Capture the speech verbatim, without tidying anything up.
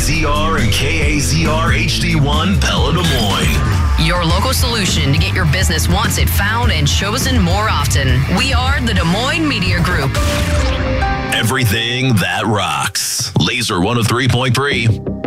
Z R and K A Z R H D one Pella Des Moines. Your local solution to get your business wanted, found, and chosen more often. We are the Des Moines Media Group. Everything that rocks. Laser one oh three point three.